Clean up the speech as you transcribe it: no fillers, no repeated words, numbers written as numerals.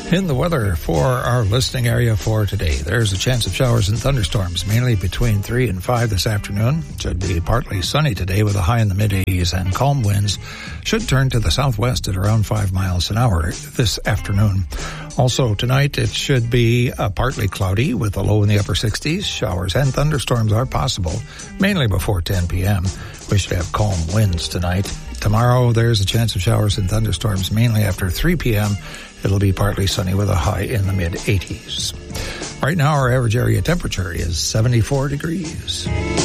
In the weather for our listening area for today, there's a chance of showers and thunderstorms, mainly between 3 and 5 this afternoon. Should be partly sunny today with a high in the mid-80s, and calm winds should turn to the southwest at around 5 miles an hour this afternoon. Also tonight, it should be partly cloudy with a low in the upper 60s. Showers and thunderstorms are possible, mainly before 10 p.m. We should have calm winds tonight. Tomorrow, there's a chance of showers and thunderstorms, mainly after 3 p.m. It'll be partly sunny with a high in the mid-80s. Right now, our average area temperature is 74 degrees.